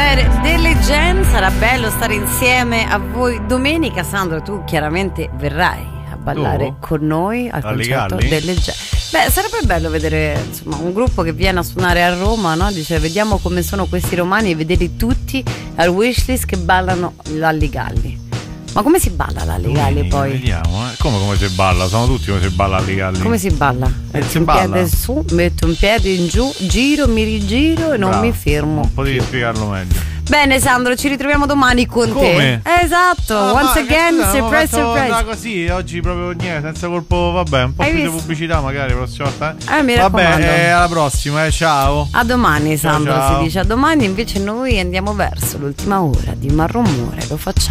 Marromuore delle Gen. Sarà bello stare insieme a voi domenica. Sandro, tu chiaramente verrai a ballare con noi al concerto delle Gen. Beh, sarebbe bello vedere insomma un gruppo che viene a suonare a Roma, no? Dice vediamo come sono questi romani e vederli tutti al Wishlist che ballano l'Alligalli. Ma come si balla l'Alligalli poi? Vediamo, come si balla? Sono tutti come si balla l'Alligalli. Come si balla? Metto un piede su, metto un piede in giù, giro, mi rigiro e non mi fermo. Non potevi spiegarlo meglio. Bene Sandro, ci ritroviamo domani con te. Esatto, once again, surprise. Così, oggi proprio niente, senza colpo, vabbè, un po' più di pubblicità magari la prossima volta. Vabbè, alla prossima, ciao. A domani Sandro, ciao. Si dice a domani, invece noi andiamo verso l'ultima ora di Marromuore, lo facciamo.